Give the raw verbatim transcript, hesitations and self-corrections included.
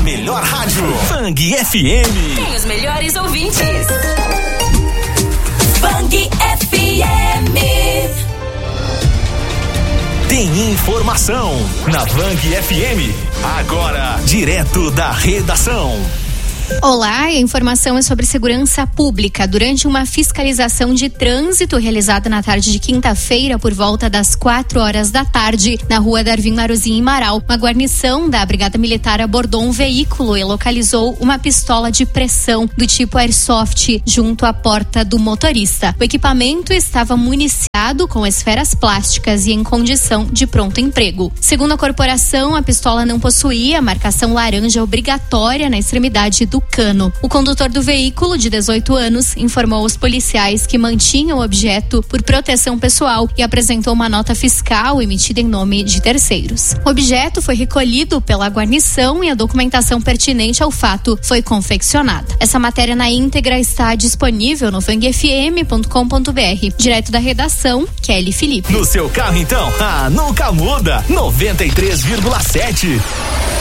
melhor rádio. Bang F M. Tem os melhores ouvintes. Bang F M. Tem informação na Bang F M. Agora, direto da redação. Olá, a informação é sobre segurança pública. Durante uma fiscalização de trânsito realizada na tarde de quinta-feira, por volta das quatro horas da tarde, na rua Darwin Maruzin, em Marau, uma guarnição da Brigada Militar abordou um veículo e localizou uma pistola de pressão do tipo Airsoft junto à porta do motorista. O equipamento estava municiado com esferas plásticas e em condição de pronto emprego. Segundo a corporação, a pistola não possuía marcação laranja obrigatória na extremidade do cano. O condutor do veículo, de dezoito anos, informou aos policiais que mantinha o objeto por proteção pessoal e apresentou uma nota fiscal emitida em nome de terceiros. O objeto foi recolhido pela guarnição e a documentação pertinente ao fato foi confeccionada. Essa matéria na íntegra está disponível no bang f m ponto com ponto b r. Direto da redação, Kelly Felipe. No seu carro, então, ah, nunca muda. noventa e três vírgula sete.